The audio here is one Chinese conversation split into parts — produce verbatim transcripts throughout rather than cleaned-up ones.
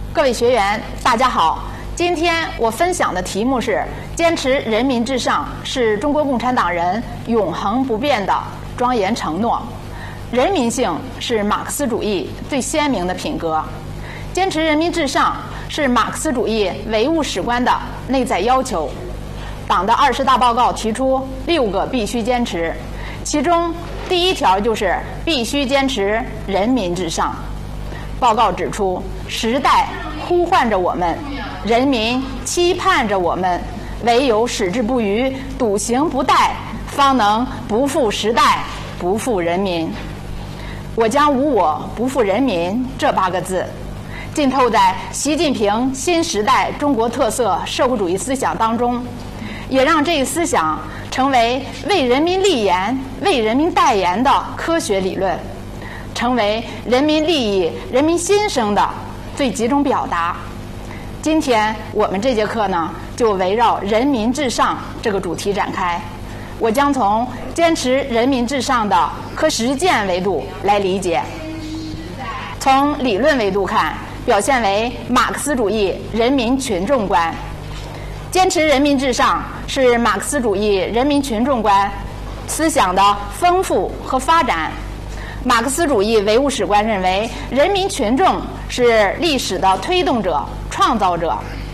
各位学员，大家好。今天我分享的题目是“坚持人民至上是中国共产党人永恒不变的庄严承诺”。人民性是马克思主义最鲜明的品格，坚持人民至上是马克思主义唯物史观的内在要求。党的二十大报告提出六个必须坚持，其中第一条就是必须坚持人民至上。报告指出，时代呼唤着我们，人民期盼着我们，唯有矢志不渝、笃行不怠，方能不负时代、不负人民。我将无我不负人民这八个字浸透在习近平新时代中国特色社会主义思想当中，也让这一思想成为为人民立言、为人民代言的科学理论，成为人民利益、人民心声的最集中表达。今天我们这节课呢，就围绕人民至上这个主题展开。我将从坚持人民至上的可实践维度来理解。从理论维度看，表现为马克思主义人民群众观。坚持人民至上是马克思主义人民群众观思想的丰富和发展。马克思主义唯物史观认为，人民群众是历史的推动者、创造者。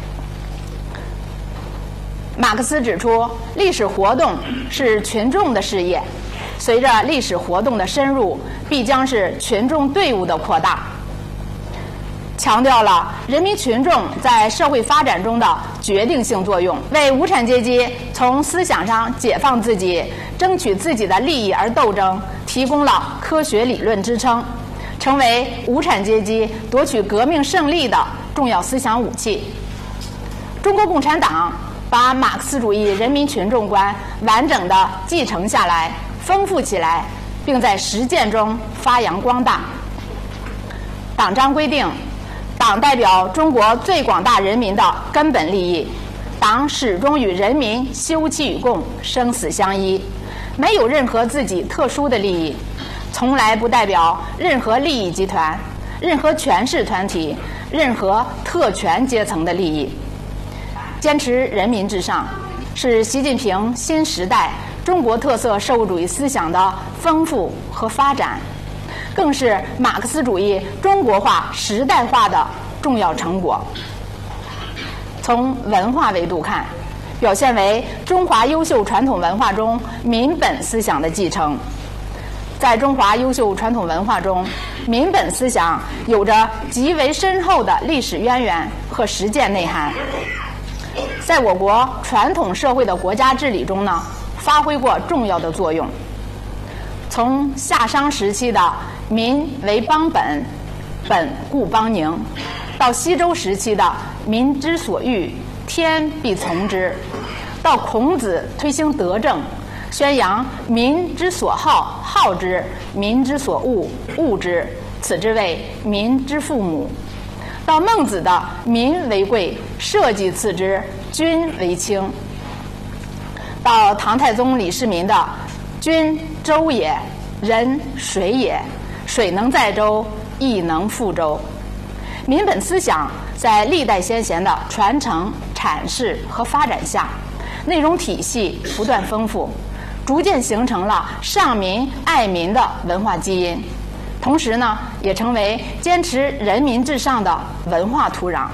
马克思指出，历史活动是群众的事业，随着历史活动的深入，必将是群众队伍的扩大，强调了人民群众在社会发展中的决定性作用，为无产阶级从思想上解放自己、争取自己的利益而斗争提供了科学理论支撑，成为无产阶级夺取革命胜利的重要思想武器。中国共产党把马克思主义人民群众观完整地继承下来、丰富起来，并在实践中发扬光大。党章规定，党代表中国最广大人民的根本利益，党始终与人民休戚与共、生死相依，没有任何自己特殊的利益，从来不代表任何利益集团、任何权势团体、任何特权阶层的利益。坚持人民至上是习近平新时代中国特色社会主义思想的丰富和发展，更是马克思主义中国化时代化的重要成果。从文化维度看，表现为中华优秀传统文化中民本思想的继承。在中华优秀传统文化中，民本思想有着极为深厚的历史渊源和实践内涵，在我国传统社会的国家治理中呢，发挥过重要的作用。从夏商时期的民为邦本，本固邦宁，到西周时期的民之所欲，天必从之，到孔子推行德政，宣扬民之所好，好之；民之所恶，恶之，此之谓民之父母。到孟子的民为贵，社稷次之，君为轻。到唐太宗李世民的君周也，人水也，水能载舟，亦能覆舟。民本思想在历代先贤的传承、阐释和发展下，内容体系不断丰富，逐渐形成了上民爱民的文化基因，同时呢，也成为坚持人民至上的文化土壤。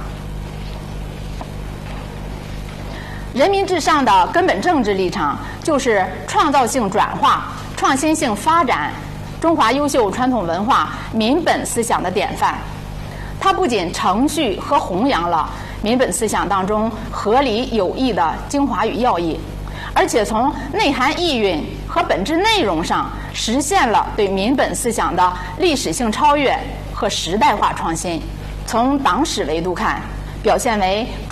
人民至上的根本政治立场就是创造性转化、创新性发展中华优秀传统文化民本思想的典范。它不仅承续和弘扬了民本思想当中合理有益的精华与要义，而且从内涵意蕴和本质内容上实现了对民本思想的历史性超越和时代化创新。从党史维度看，表现为